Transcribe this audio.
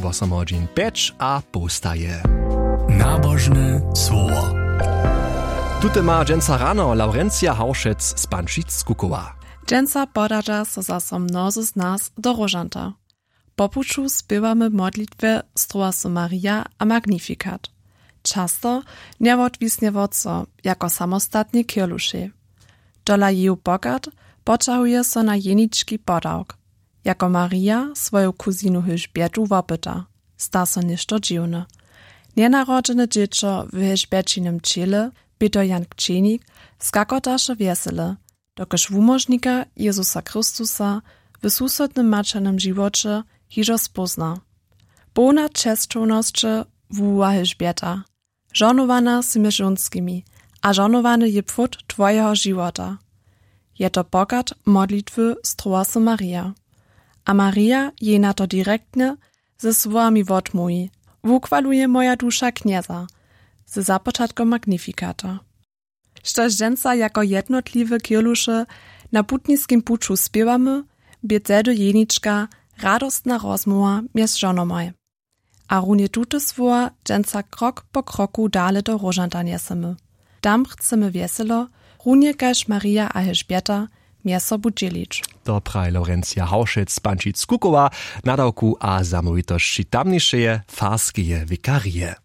8:05 a postaje. Nabożne słowo. Tute ma dżęca rano Laurencja Hauschec z Pančic z Kukowa. Dżęca poradza so zaso mnozy z nas do Rożanta. Po puczu śpiewamy modlitwę Stroasu Maria a Magnificat. Często nie odwisnie wodco, jako samostatnie kieluszy. Dola jej bogat poczahuje so na jeniczki podałk. Jako Maria swoją kuzinu Elżbietu wopyta. Sta so ništo dziwne. Nienarodzene dziecko w Elżbiecinym ciele, byto Jan Kczenik, skakotaše wesele, dokaż wumożnika Jezusa Chrystusa w susodnym maczanym żywocie hižo spozna. Bona czesčownosće wuwa Elżbieta. Żonowana z mężonskimi, a żonowany je pfut twojego żywota. Je to bogat modlitwy Stroasu Maria. A Maria je na to direktnie ze słowami odmówi. Wukwaluje moja dusza knieza, ze zapoczatkom Magnifikata. Štož dżęca jako jednotliwe kielusze na putniskim puczu śpiewamy, bie do jeniczka radostna rozmowa między żonomaj. A runie tute słowa dżęca krok po kroku dale do Rożanta niesemy. Tam chcemy weselo, runie kaž Maria a Elżbieta mjez sobu dzielić. To praj Laurencja Hauschec z Pančic z Kukowa, nadawku a zamówitości tamniejszeje farskie wikarie.